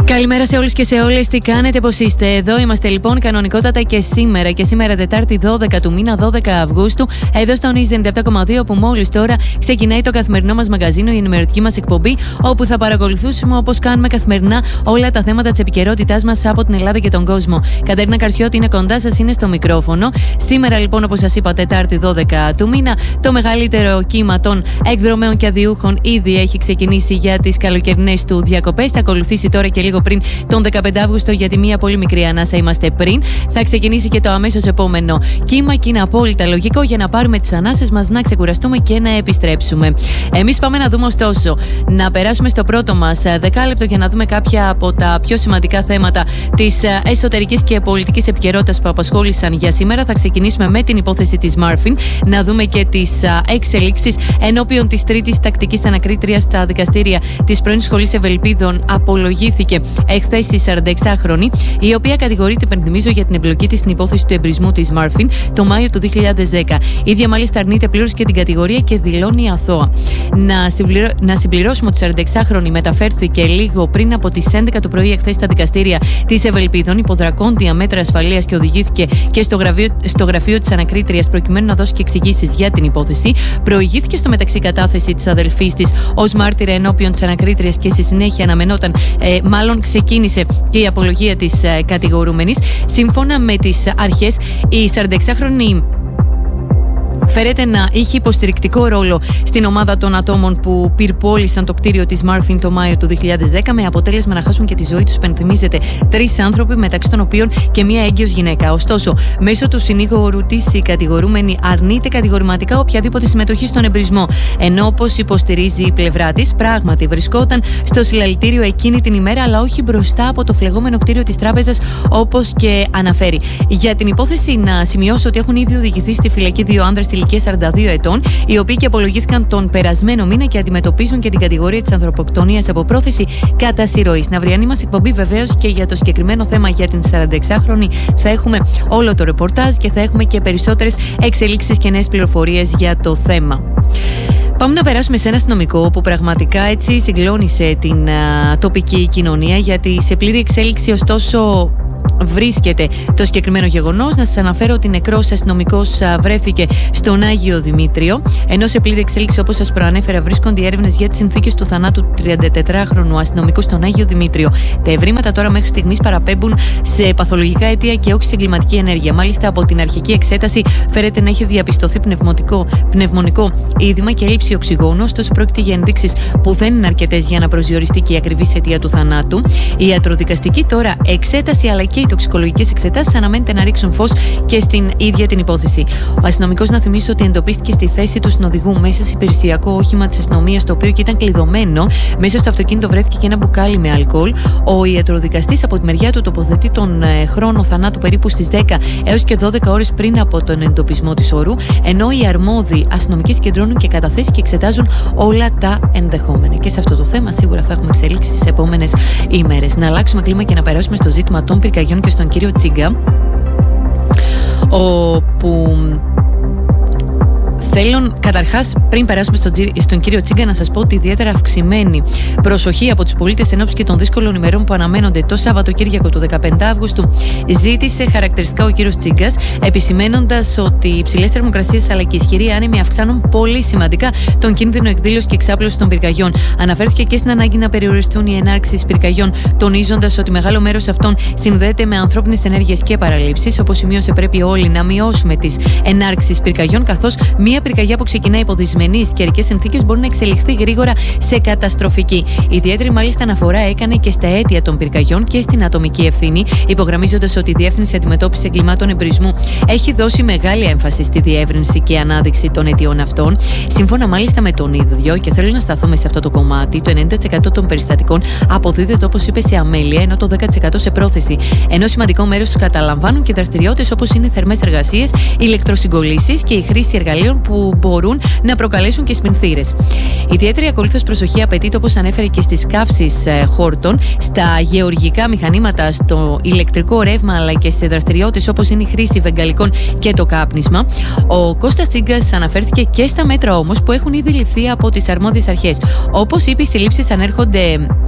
Καλημέρα σε όλους και σε όλες, τι κάνετε, πώς είστε? Εδώ είμαστε λοιπόν κανονικότατα και σήμερα Τετάρτη 12 του μήνα, 12 Αυγούστου, εδώ στο News 97,2 που μόλις τώρα ξεκινάει το καθημερινό μας μαγαζίνο, η ενημερωτική μας εκπομπή, όπου θα παρακολουθήσουμε όπως κάνουμε καθημερινά όλα τα θέματα της επικαιρότητάς μας από την Ελλάδα και τον κόσμο. Κατερίνα Καρσιώτη είναι κοντά σας, είναι στο μικρόφωνο. Σήμερα λοιπόν, όπως σας είπα, Τετάρτη 12 του μήνα, το μεγαλύτερο κύμα των εκδρομέων και αδειούχων ήδη έχει ξεκινήσει για τις καλοκαιρινές του διακοπές. Θα ακολουθήσει τώρα και λίγο πριν τον 15 Αύγουστο, γιατί μία πολύ μικρή ανάσα είμαστε πριν. Θα ξεκινήσει και το αμέσως επόμενο κύμα και είναι απόλυτα λογικό για να πάρουμε τις ανάσες μας, να ξεκουραστούμε και να επιστρέψουμε. Εμείς πάμε να δούμε ωστόσο, να περάσουμε στο πρώτο μας δεκάλεπτο για να δούμε κάποια από τα πιο σημαντικά θέματα της εσωτερικής και πολιτικής επικαιρότητας που απασχόλησαν για σήμερα. Θα ξεκινήσουμε με την υπόθεση της Μάρφιν, να δούμε και τις εξελίξεις ενώπιον της τρίτης τακτικής ανακρίτριας στα δικαστήρια της πρώην Σχολής Ευελπίδων. Απολογήθηκε εχθές η 46χρονη, η οποία κατηγορείται, υπενθυμίζω, για την εμπλοκή της στην υπόθεση του εμπρισμού της Μάρφιν το Μάιο του 2010. Η ίδια μάλιστα αρνείται πλήρως και την κατηγορία και δηλώνει αθώα. Να συμπληρώσουμε ότι η 46χρονη μεταφέρθηκε λίγο πριν από τις 11 το πρωί εχθές στα δικαστήρια της Ευελπίδων υπό δρακόντια μέτρα ασφαλείας και οδηγήθηκε και στο γραφείο της ανακρίτριας προκειμένου να δώσει και εξηγήσεις για την υπόθεση. Προηγήθηκε στο μεταξύ κατάθεση της αδελφής της ως μάρτυρα ενώπιον της ανακρίτριας και στη συνέχεια αναμενόταν, μάλλον ξεκίνησε και η απολογία της κατηγορούμενης. Σύμφωνα με τις αρχές, η 46χρονη φέρεται να είχε υποστηρικτικό ρόλο στην ομάδα των ατόμων που πυρπόλησαν το κτίριο της Μάρφιν το Μάιο του 2010, με αποτέλεσμα να χάσουν και τη ζωή τους. Πενθυμίζεται 3 άνθρωποι, μεταξύ των οποίων και μία έγκυος γυναίκα. Ωστόσο, μέσω του συνήγορου της, η κατηγορούμενη αρνείται κατηγορηματικά οποιαδήποτε συμμετοχή στον εμπρισμό. Ενώ, όπως υποστηρίζει η πλευρά της, πράγματι βρισκόταν στο συλλαλητήριο εκείνη την ημέρα, αλλά όχι μπροστά από το φλεγόμενο κτίριο της τράπεζας, όπως και αναφέρει. Για την υπόθεση, να σημειώσω ότι έχουν ήδη οδηγηθεί στη φυλακή 2 άνδρες ηλικίας 42 ετών, οι οποίοι και απολογήθηκαν τον περασμένο μήνα και αντιμετωπίζουν και την κατηγορία της ανθρωποκτονίας από πρόθεση κατά συρροής. Στην αυριανή μας εκπομπή, βεβαίως, και για το συγκεκριμένο θέμα για την 46χρονη θα έχουμε όλο το ρεπορτάζ και θα έχουμε και περισσότερες εξελίξεις και νέες πληροφορίες για το θέμα. Πάμε να περάσουμε σε ένα αστυνομικό που πραγματικά έτσι συγκλώνησε την τοπική κοινωνία, γιατί σε πλήρη εξέλιξη ωστόσο βρίσκεται το συγκεκριμένο γεγονός. Να σας αναφέρω ότι νεκρός αστυνομικός βρέθηκε στον Άγιο Δημήτριο, ενώ σε πλήρη εξέλιξη, όπως σας προανέφερα, βρίσκονται οι έρευνες για τις συνθήκες του θανάτου του 34χρονου αστυνομικού στον Άγιο Δημήτριο. Τα ευρήματα τώρα μέχρι στιγμής παραπέμπουν σε παθολογικά αιτία και όχι σε εγκληματική ενέργεια. Μάλιστα, από την αρχική εξέταση φέρεται να έχει διαπιστωθεί πνευμονικό είδημα και έλλειψη οξυγόνου, ωστόσο πρόκειται για ενδείξεις που δεν είναι αρκετές για να προσδιοριστεί και η ακριβής αιτία του θανάτου. Η ιατροδικαστική τώρα εξέταση αλλά και οι τοξικολογικές εξετάσεις αναμένεται να ρίξουν φως και στην ίδια την υπόθεση. Ο αστυνομικός, να θυμίσω ότι εντοπίστηκε στη θέση του συνοδηγού μέσα σε υπηρεσιακό όχημα της αστυνομίας, το οποίο και ήταν κλειδωμένο. Μέσα στο αυτοκίνητο βρέθηκε και ένα μπουκάλι με αλκοόλ. Ο ιατροδικαστής από τη μεριά του τοποθετεί τον χρόνο θανάτου περίπου στις 10 έως και 12 ώρες πριν από τον εντοπισμό της ορού, ενώ οι αρμόδιοι αστυνομικοί συγκεντρώνουν και καταθέσεις και εξετάζουν όλα τα ενδεχόμενα. Και σε αυτό το θέμα σίγουρα θα έχουμε εξελίξεις στις επόμενες ημέρες. Να αλλάξουμε κλίμα και να περάσουμε στο ζήτημα των πυρκαγιών και στον κύριο Τσίγκα, όπου θέλω καταρχάς, πριν περάσουμε στον κύριο Τσίγκα, να σας πω ότι ιδιαίτερα αυξημένη προσοχή από τους πολίτες εν ώψη και των δύσκολων ημερών που αναμένονται το Σαββατοκύριακο του 15 Αύγουστου, ζήτησε χαρακτηριστικά ο κύριος Τσίγκας, επισημένοντας ότι οι υψηλές θερμοκρασίες αλλά και οι ισχυροί άνεμοι αυξάνουν πολύ σημαντικά τον κίνδυνο εκδήλωσης και εξάπλωσης των πυρκαγιών. Αναφέρθηκε και στην ανάγκη να περιοριστούν οι ενάρξεις πυρκαγιών, τονίζοντας ότι μεγάλο μέρος αυτών συνδέεται με ανθρώπινες ενέργειες και παραλήψεις. Όπως σημείωσε, πρέπει όλοι να μειώσουμε τις ενάρξεις πυρκαγιών, καθώς μία πυρκαγιά που ξεκινάει υπό δυσμενείς καιρικές συνθήκες μπορεί να εξελιχθεί γρήγορα σε καταστροφική. Ιδιαίτερη μάλιστα αναφορά έκανε και στα αίτια των πυρκαγιών και στην ατομική ευθύνη, υπογραμμίζοντας ότι η Διεύθυνση Αντιμετώπισης Εγκλημάτων Εμπρισμού έχει δώσει μεγάλη έμφαση στη διεύρυνση και ανάδειξη των αιτιών αυτών. Σύμφωνα μάλιστα με τον ίδιο, και θέλω να σταθούμε σε αυτό το κομμάτι, το 90% των περιστατικών αποδίδεται, όπως είπε, σε αμέλεια, ενώ το 10% σε πρόθεση. Ενώ σημαντικό μέρος τους καταλαμβάνουν και δραστηριότητες όπως είναι θερμές εργασίες, ηλεκτροσυγκολήσεις και η χρήση εργαλείων που μπορούν να προκαλέσουν και σπινθήρες. Ιδιαίτερη ακολούθως προσοχή απαιτείται, όπως ανέφερε και στις καύσεις χόρτων, στα γεωργικά μηχανήματα, στο ηλεκτρικό ρεύμα αλλά και σε δραστηριότητες όπως είναι η χρήση βεγγαλικών και το κάπνισμα. Ο Κώστας Τσίγκας αναφέρθηκε και στα μέτρα όμως που έχουν ήδη ληφθεί από τις αρμόδιες αρχές. Όπως είπε, οι συλλήψεις ανέρχονται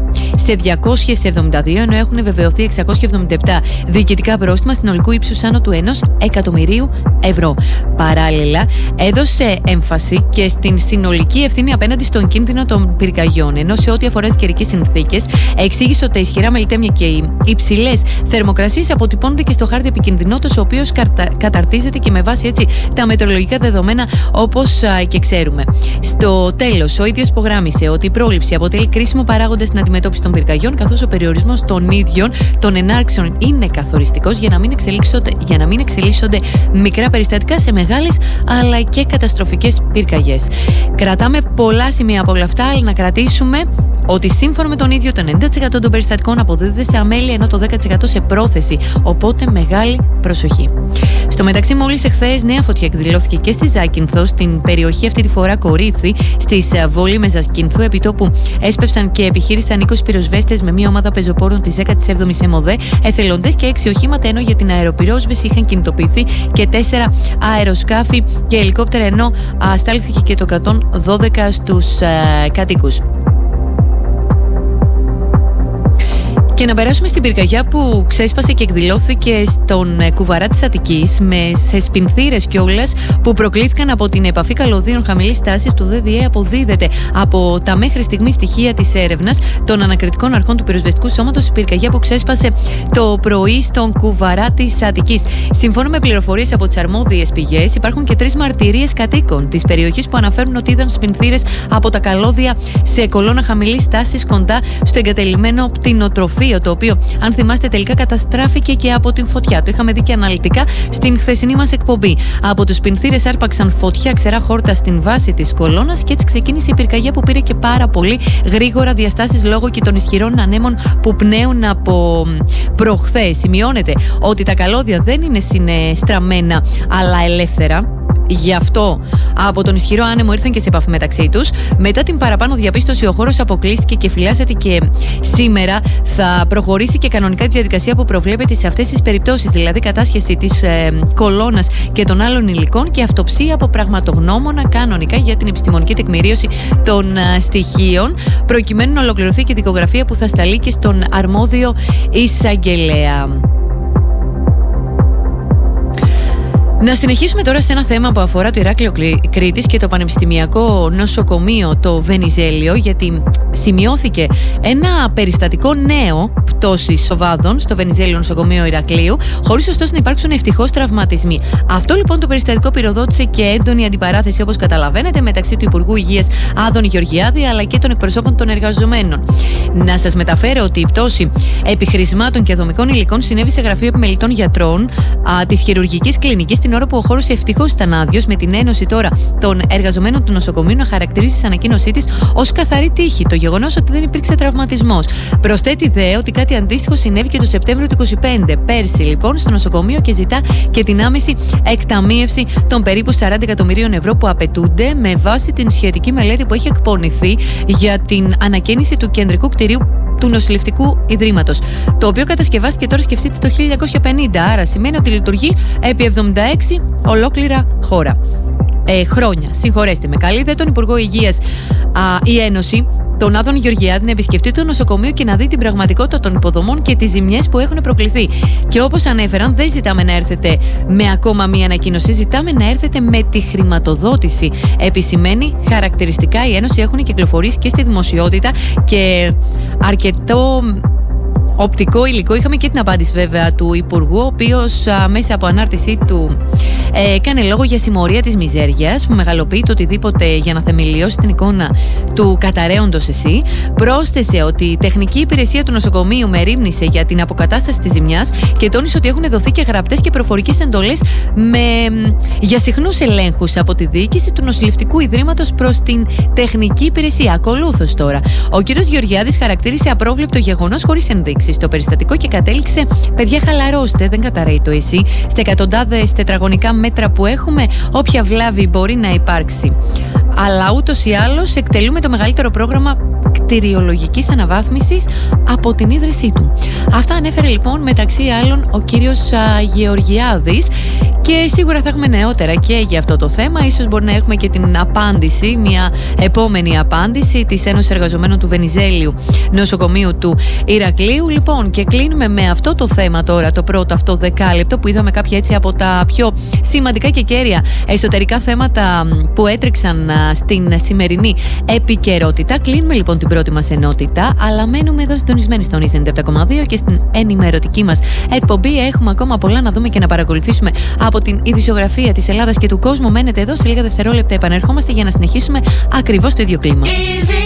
σε 272, ενώ έχουν βεβαιωθεί 677 διοικητικά πρόστιμα συνολικού ύψους άνω του 1 εκατομμυρίου ευρώ. Παράλληλα, έδωσε έμφαση και στην συνολική ευθύνη απέναντι στον κίνδυνο των πυρκαγιών, ενώ σε ό,τι αφορά τις καιρικές συνθήκες, εξήγησε ότι τα ισχυρά μελιτέμια και οι υψηλές θερμοκρασίες αποτυπώνονται και στο χάρτη επικινδυνότητας, ο οποίος καταρτίζεται και με βάση έτσι τα μετεωρολογικά δεδομένα, όπως και ξέρουμε. Στο τέλος, ο ίδιος υπογράμμισε ότι η πρόληψη αποτελεί κρίσιμο παράγοντα στην αντιμετώπιση των πυρκαγιών, καθώς ο περιορισμός των ίδιων των ενάρξεων είναι καθοριστικός για να μην εξελίσσονται μικρά περιστατικά σε μεγάλες αλλά και καταστροφικές πυρκαγιές. Κρατάμε πολλά σημεία από όλα αυτά, αλλά να κρατήσουμε ότι σύμφωνα με τον ίδιο το 90% των περιστατικών αποδίδεται σε αμέλεια, ενώ το 10% σε πρόθεση. Οπότε μεγάλη προσοχή. Στο μεταξύ, μόλις εχθές νέα φωτιά εκδηλώθηκε και στη Ζάκυνθο, στην περιοχή αυτή τη φορά Κορίθη, στις βόλιμες Ζάκυνθου, επιτόπου έσπευσαν και επιχείρησαν 20 πυροσβέστες με μια ομάδα πεζοπόρων της 17ης ΕΜΟΔΕ, εθελοντές και 6 οχήματα, ενώ για την αεροπυρόσβεση είχαν κινητοποιηθεί και 4 αεροσκάφη και ελικόπτερα, ενώ στάλθηκε και το 112 στους κατοίκους. Και να περάσουμε στην πυρκαγιά που ξέσπασε και εκδηλώθηκε στον Κουβαρά της Αττικής, σε σπινθήρες κιόλας που προκλήθηκαν από την επαφή καλωδίων χαμηλής τάσης του ΔΔΕ. Αποδίδεται από τα μέχρι στιγμή στοιχεία της έρευνας των ανακριτικών αρχών του πυροσβεστικού σώματος η πυρκαγιά που ξέσπασε το πρωί στον Κουβαρά της Αττικής. Σύμφωνα με πληροφορίες από τις αρμόδιες πηγές, υπάρχουν και 3 μαρτυρίες κατοίκων της περιοχής που αναφέρουν ότι είδαν σπινθήρες από τα καλώδια σε κολόνα χαμηλής τάσης κοντά στο εγκατελειμμένο πτηνοτροφείο, το οποίο, αν θυμάστε, τελικά καταστράφηκε και από την φωτιά. Το είχαμε δει και αναλυτικά στην χθεσινή μας εκπομπή. Από τους πινθήρες άρπαξαν φωτιά ξερά χόρτα στην βάση της κολόνας και έτσι ξεκίνησε η πυρκαγιά που πήρε και πάρα πολύ γρήγορα διαστάσεις λόγω και των ισχυρών ανέμων που πνέουν από προχθές. Σημειώνεται ότι τα καλώδια δεν είναι συνεστραμμένα αλλά ελεύθερα. Γι' αυτό από τον ισχυρό άνεμο ήρθαν και σε επαφή μεταξύ τους. Μετά την παραπάνω διαπίστωση, ο χώρος αποκλείστηκε και φυλάσσεται και σήμερα θα προχωρήσει και κανονικά τη διαδικασία που προβλέπεται σε αυτές τις περιπτώσεις, δηλαδή κατάσχεση της κολόνας και των άλλων υλικών και αυτοψία από πραγματογνώμονα κανονικά για την επιστημονική τεκμηρίωση των στοιχείων, προκειμένου να ολοκληρωθεί και η δικογραφία που θα σταλεί και στον αρμόδιο εισαγγελέα. Να συνεχίσουμε τώρα σε ένα θέμα που αφορά το Ηράκλειο Κρήτης και το Πανεπιστημιακό Νοσοκομείο το Βενιζέλιο, γιατί σημειώθηκε ένα περιστατικό νέο πτώσης οβάδων στο Βενιζέλιο Νοσοκομείο Ηρακλείου, χωρίς ωστόσο να υπάρξουν ευτυχώς τραυματισμοί. Αυτό λοιπόν το περιστατικό πυροδότησε και έντονη αντιπαράθεση, όπως καταλαβαίνετε, μεταξύ του Υπουργού Υγείας Άδωνη Γεωργιάδη αλλά και των εκπροσώπων των εργαζομένων. Να σας μεταφέρω ότι η πτώση επιχρησμάτων και δομικών υλικών συνέβη σε γραφείο επιμελητών γιατρών της χειρουργικής κλινικής, την ώρα που ο χώρος ευτυχώς ήταν άδειος, με την ένωση τώρα των εργαζομένων του νοσοκομείου να χαρακτηρίζει στην ανακοίνωσή της ως καθαρή τύχη το γεγονός ότι δεν υπήρξε τραυματισμός. Προσθέτει δε ότι κάτι αντίστοιχο συνέβη και το Σεπτέμβριο του 2025, πέρσι λοιπόν, στο νοσοκομείο, και ζητά και την άμεση εκταμείευση των περίπου 40 εκατομμυρίων ευρώ που απαιτούνται με βάση την σχετική μελέτη που έχει εκπονηθεί για την ανακαίνιση του κεντρικού κτηρίου του Νοσηλευτικού Ιδρύματος, το οποίο κατασκευάστηκε, τώρα σκεφτείτε, το 1950, άρα σημαίνει ότι λειτουργεί επί 76 ολόκληρα χρόνια. Συγχωρέστε με. Καλεί δε τον Υπουργό Υγείας η Ένωση, τον Άδωνη Γεωργιάδη, να επισκεφτεί το νοσοκομείο και να δει την πραγματικότητα των υποδομών και τις ζημιές που έχουν προκληθεί. Και όπως ανέφεραν, δεν ζητάμε να έρθετε με ακόμα μία ανακοίνωση, ζητάμε να έρθετε με τη χρηματοδότηση. Επισημαίνει χαρακτηριστικά η Ένωση, έχουν κυκλοφορήσει και στη δημοσιότητα και αρκετό οπτικό υλικό. Είχαμε και την απάντηση βέβαια του Υπουργού, ο οποίος μέσα από ανάρτησή του έκανε λόγο για συμμορία της μιζέριας που μεγαλοποιεί το οτιδήποτε για να θεμελιώσει την εικόνα του καταραίοντος εσύ. Πρόσθεσε ότι η τεχνική υπηρεσία του νοσοκομείου μερίμνησε για την αποκατάσταση της ζημιάς και τόνισε ότι έχουν δοθεί και γραπτές και προφορικές εντολές για συχνούς ελέγχους από τη διοίκηση του Νοσηλευτικού Ιδρύματος προς την τεχνική υπηρεσία. Ακολούθως τώρα, ο κ. Γεωργιάδης χαρακτήρισε απρόβλεπτο γεγονός χωρίς ενδείξεις στο περιστατικό και κατέληξε: παιδιά, χαλαρώστε, δεν καταραίει το ΕΣΥ. Στα εκατοντάδες τετραγωνικά μέτρα που έχουμε, όποια βλάβη μπορεί να υπάρξει. Αλλά ούτως ή άλλως εκτελούμε το μεγαλύτερο πρόγραμμα κτηριολογικής αναβάθμισης από την ίδρυσή του. Αυτά ανέφερε λοιπόν μεταξύ άλλων ο κύριος Γεωργιάδης, και σίγουρα θα έχουμε νεότερα και για αυτό το θέμα. Ίσως μπορεί να έχουμε και την απάντηση, μια επόμενη απάντηση της Ένωσης Εργαζομένων του Βενιζέλιου Νοσοκομείου του Ηρακλείου. Λοιπόν, και κλείνουμε με αυτό το θέμα τώρα, το πρώτο αυτό δεκάλεπτο, που είδαμε κάποια έτσι από τα πιο σημαντικά και κέρια εσωτερικά θέματα που έτρεξαν στην σημερινή επικαιρότητα. Κλείνουμε λοιπόν την πρώτη μας ενότητα, αλλά μένουμε εδώ συντονισμένοι στον Isen 97,2 και στην ενημερωτική μας εκπομπή. Έχουμε ακόμα πολλά να δούμε και να παρακολουθήσουμε από την ειδησιογραφία της Ελλάδας και του κόσμου. Μένετε εδώ, σε λίγα δευτερόλεπτα επανερχόμαστε για να συνεχίσουμε ακριβώς το ίδιο κλίμα.